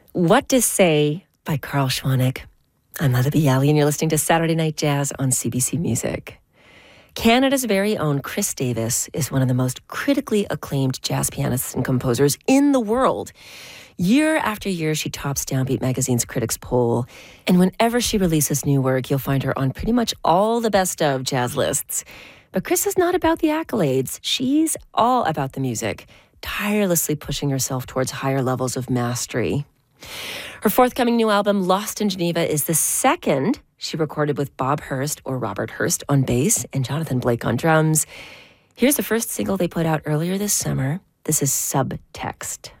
What to Say by Carl Schwanek. I'm Heather Bialy, and you're listening to Saturday Night Jazz on CBC Music. Canada's very own Chris Davis is one of the most critically acclaimed jazz pianists and composers in the world. Year after year, she tops Downbeat Magazine's Critics Poll, and whenever she releases new work, you'll find her on pretty much all the best of jazz lists. But Chris is not about the accolades. She's all about the music, tirelessly pushing herself towards higher levels of mastery. Her forthcoming new album, Lost in Geneva, is the second she recorded with Bob Hurst, or Robert Hurst, on bass and Jonathan Blake on drums. Here's the first single they put out earlier this summer. This is Subtext.